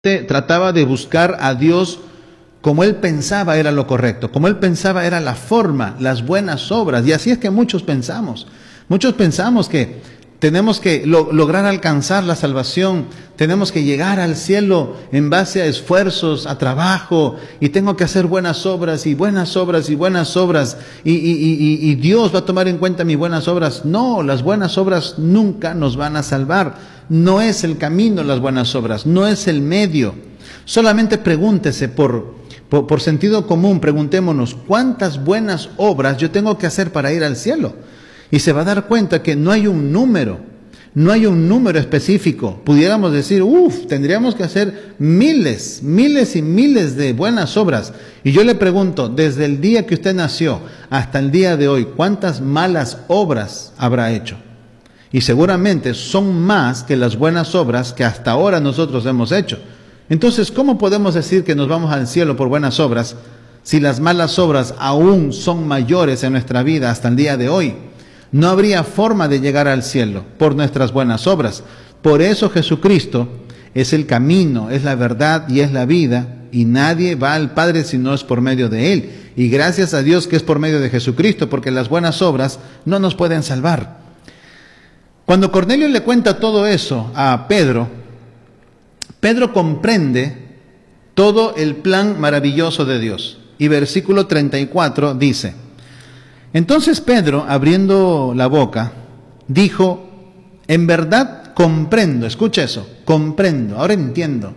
trataba de buscar a Dios como él pensaba era lo correcto, como él pensaba era la forma, las buenas obras. Y así es que muchos pensamos. Muchos pensamos que tenemos que lograr alcanzar la salvación, tenemos que llegar al cielo en base a esfuerzos, a trabajo, y tengo que hacer buenas obras y buenas obras y buenas obras, y Dios va a tomar en cuenta mis buenas obras. No, las buenas obras nunca nos van a salvar. No es el camino las buenas obras, no es el medio. Solamente pregúntese por sentido común, preguntémonos, ¿cuántas buenas obras yo tengo que hacer para ir al cielo? Y se va a dar cuenta que no hay un número, no hay un número específico. Pudiéramos decir, tendríamos que hacer miles y miles de buenas obras. Y yo le pregunto, desde el día que usted nació hasta el día de hoy, ¿cuántas malas obras habrá hecho? Y seguramente son más que las buenas obras que hasta ahora nosotros hemos hecho. Entonces, ¿cómo podemos decir que nos vamos al cielo por buenas obras si las malas obras aún son mayores en nuestra vida hasta el día de hoy? No habría forma de llegar al cielo por nuestras buenas obras. Por eso Jesucristo es el camino, es la verdad y es la vida, y nadie va al Padre si no es por medio de Él. Y gracias a Dios que es por medio de Jesucristo, porque las buenas obras no nos pueden salvar. Cuando Cornelio le cuenta todo eso a Pedro, Pedro comprende todo el plan maravilloso de Dios. Y versículo 34 dice: entonces Pedro, abriendo la boca, dijo, en verdad comprendo, escucha eso, comprendo, ahora entiendo.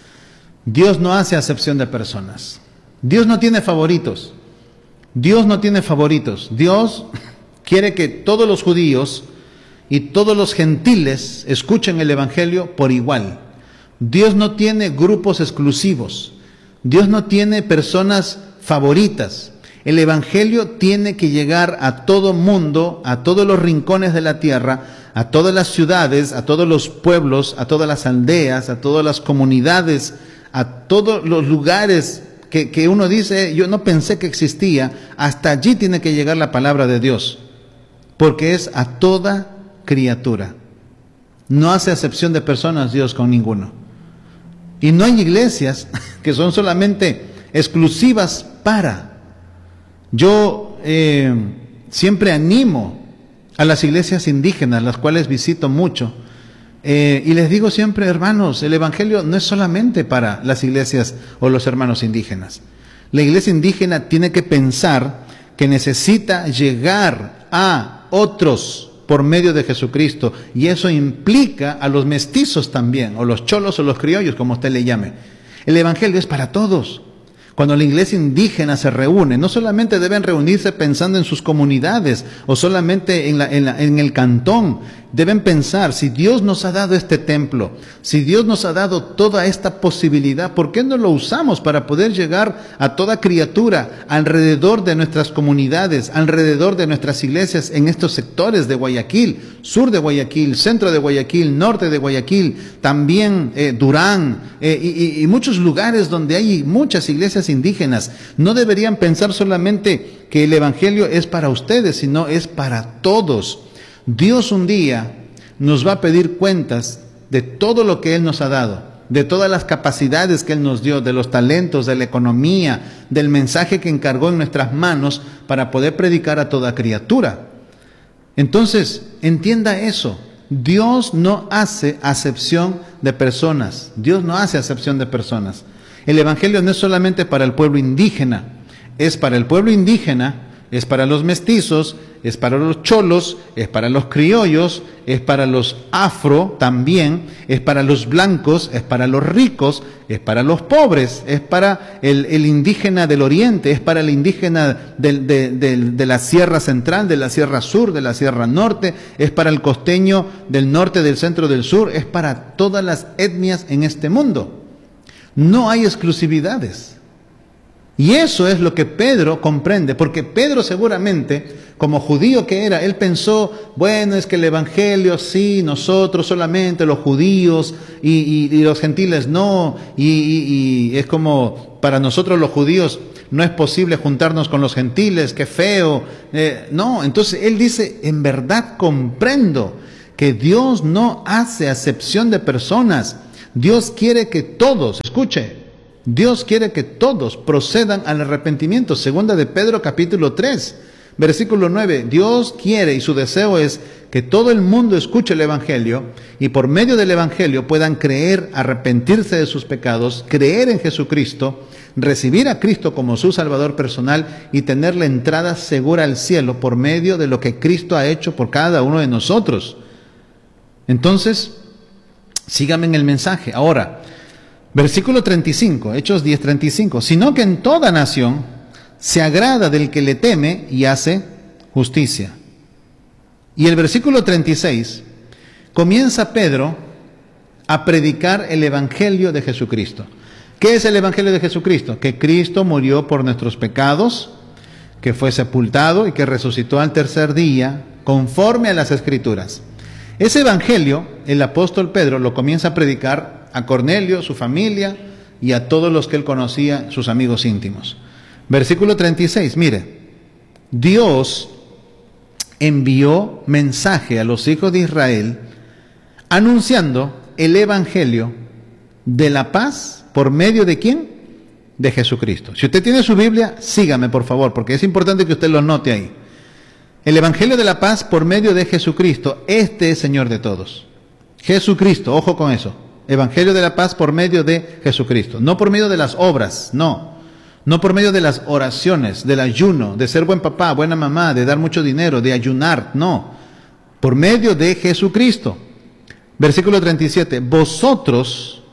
Dios no hace acepción de personas. Dios no tiene favoritos. Dios no tiene favoritos. Dios quiere que todos los judíos y todos los gentiles escuchen el Evangelio por igual. Dios no tiene grupos exclusivos. Dios no tiene personas favoritas. El Evangelio tiene que llegar a todo mundo, a todos los rincones de la tierra, a todas las ciudades, a todos los pueblos, a todas las aldeas, a todas las comunidades, a todos los lugares que uno dice, yo no pensé que existía. Hasta allí tiene que llegar la palabra de Dios, porque es a toda criatura. No hace acepción de personas Dios con ninguno. Y no hay iglesias que son solamente exclusivas para. Yo siempre animo a las iglesias indígenas, las cuales visito mucho, y les digo siempre, hermanos, el Evangelio no es solamente para las iglesias o los hermanos indígenas. La iglesia indígena tiene que pensar que necesita llegar a otros por medio de Jesucristo, y eso implica a los mestizos también, o los cholos o los criollos, como usted le llame. El Evangelio es para todos. Cuando la iglesia indígena se reúne, no solamente deben reunirse pensando en sus comunidades o solamente en el cantón. Deben pensar, si Dios nos ha dado este templo, si Dios nos ha dado toda esta posibilidad, ¿por qué no lo usamos para poder llegar a toda criatura alrededor de nuestras comunidades, alrededor de nuestras iglesias en estos sectores de Guayaquil, sur de Guayaquil, centro de Guayaquil, norte de Guayaquil, también Durán y muchos lugares donde hay muchas iglesias indígenas? No deberían pensar solamente que el Evangelio es para ustedes, sino es para todos. Dios un día nos va a pedir cuentas de todo lo que Él nos ha dado, de todas las capacidades que Él nos dio, de los talentos, de la economía, del mensaje que encargó en nuestras manos para poder predicar a toda criatura. Entonces, entienda eso. Dios no hace acepción de personas. Dios no hace acepción de personas. El Evangelio no es solamente para el pueblo indígena, es para el pueblo indígena, es para los mestizos, es para los cholos, es para los criollos, es para los afro también, es para los blancos, es para los ricos, es para los pobres, es para el indígena del oriente, es para el indígena de la sierra central, de la sierra sur, de la sierra norte, es para el costeño del norte, del centro, del sur, es para todas las etnias en este mundo. No hay exclusividades. Y eso es lo que Pedro comprende, porque Pedro seguramente, como judío que era, él pensó, bueno, es que el Evangelio sí, nosotros solamente, los judíos y los gentiles no, y es como para nosotros los judíos no es posible juntarnos con los gentiles, qué feo. No, entonces él dice, en verdad comprendo que Dios no hace acepción de personas. Dios quiere que todos, escuche, Dios quiere que todos procedan al arrepentimiento. Segunda de Pedro capítulo 3, versículo 9. Dios quiere y su deseo es que todo el mundo escuche el Evangelio y por medio del Evangelio puedan creer, arrepentirse de sus pecados, creer en Jesucristo, recibir a Cristo como su Salvador personal y tener la entrada segura al cielo por medio de lo que Cristo ha hecho por cada uno de nosotros. Entonces, síganme en el mensaje. Ahora, versículo 35, Hechos 10:35. Sino que en toda nación se agrada del que le teme y hace justicia. Y el versículo 36, comienza Pedro a predicar el Evangelio de Jesucristo. ¿Qué es el Evangelio de Jesucristo? Que Cristo murió por nuestros pecados, que fue sepultado y que resucitó al tercer día, conforme a las Escrituras. Ese Evangelio, el apóstol Pedro lo comienza a predicar a Cornelio, su familia y a todos los que él conocía, sus amigos íntimos. Versículo 36, mire, Dios envió mensaje a los hijos de Israel anunciando el Evangelio de la paz por medio de ¿quién? De Jesucristo. Si usted tiene su Biblia, sígame por favor, porque es importante que usted lo note ahí. El Evangelio de la paz por medio de Jesucristo, este es Señor de todos. Jesucristo, ojo con eso. Evangelio de la paz por medio de Jesucristo. No por medio de las obras, no. No por medio de las oraciones, del ayuno, de ser buen papá, buena mamá, de dar mucho dinero, de ayunar, no. Por medio de Jesucristo. Versículo 37. Vosotros,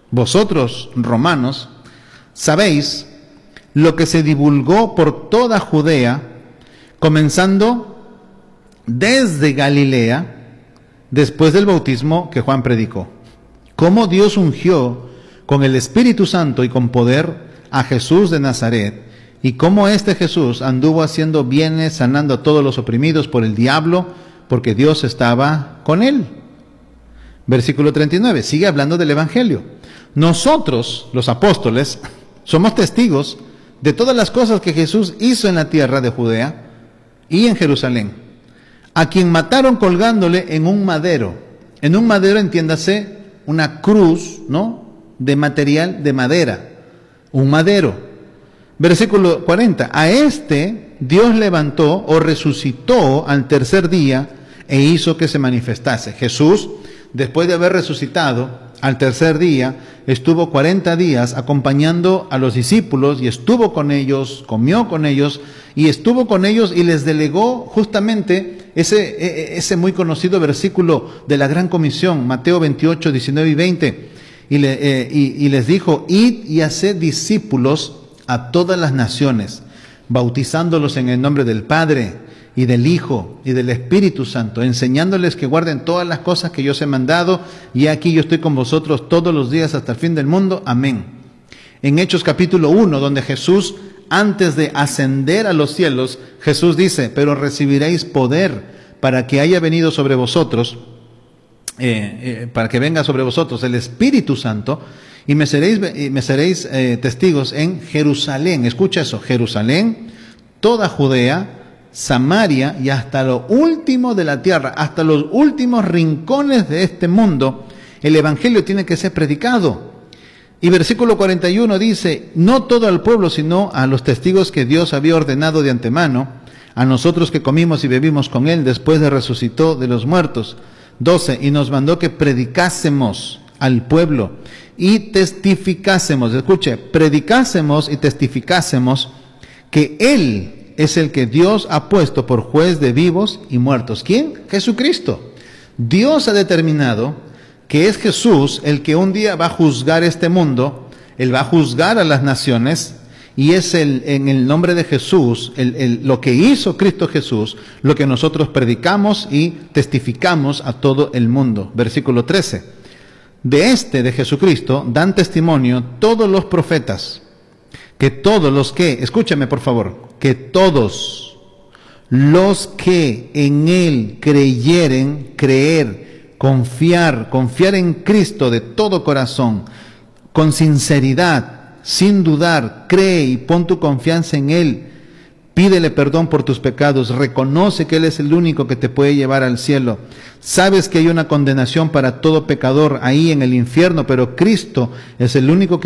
romanos, sabéis lo que se divulgó por toda Judea, comenzando desde Galilea, después del bautismo que Juan predicó. Cómo Dios ungió con el Espíritu Santo y con poder a Jesús de Nazaret, y cómo este Jesús anduvo haciendo bienes, sanando a todos los oprimidos por el diablo, porque Dios estaba con él. Versículo 39, sigue hablando del Evangelio. Nosotros, los apóstoles, somos testigos de todas las cosas que Jesús hizo en la tierra de Judea y en Jerusalén, a quien mataron colgándole en un madero. En un madero, entiéndase, una cruz, ¿no?, de material de madera. Un madero. Versículo 40. A este Dios levantó o resucitó al tercer día e hizo que se manifestase. Jesús, después de haber resucitado al tercer día, estuvo 40 días acompañando a los discípulos y estuvo con ellos, comió con ellos y estuvo con ellos y les delegó justamente ese muy conocido versículo de la Gran Comisión, Mateo 28, 19 y 20. Y les dijo, id y haced discípulos a todas las naciones, bautizándolos en el nombre del Padre y del Hijo y del Espíritu Santo, enseñándoles que guarden todas las cosas que yo os he mandado, y aquí yo estoy con vosotros todos los días hasta el fin del mundo. Amén. En Hechos capítulo 1, donde Jesús, antes de ascender a los cielos, Jesús dice, pero recibiréis poder para que haya venido sobre vosotros, para que venga sobre vosotros el Espíritu Santo, y me seréis testigos en Jerusalén. Escucha eso, Jerusalén, toda Judea, Samaria y hasta lo último de la tierra, hasta los últimos rincones de este mundo. El Evangelio tiene que ser predicado. Y versículo 41 dice, no todo al pueblo, sino a los testigos que Dios había ordenado de antemano, a nosotros que comimos y bebimos con él después de resucitó de los muertos. 12, y nos mandó que predicásemos al pueblo y testificásemos, escuche, predicásemos y testificásemos que Él es el que Dios ha puesto por juez de vivos y muertos. ¿Quién? Jesucristo. Dios ha determinado que es Jesús el que un día va a juzgar este mundo, Él va a juzgar a las naciones, y es en el nombre de Jesús, lo que hizo Cristo Jesús, lo que nosotros predicamos y testificamos a todo el mundo. Versículo 13. De Jesucristo, dan testimonio todos los profetas, que todos los que, escúchame por favor, que todos los que en Él creyeren, creer, confiar en Cristo de todo corazón, con sinceridad, sin dudar, cree y pon tu confianza en Él, Pídele perdón por tus pecados, reconoce que Él es el único que te puede llevar al cielo. Sabes que hay una condenación para todo pecador ahí en el infierno, pero Cristo es el único que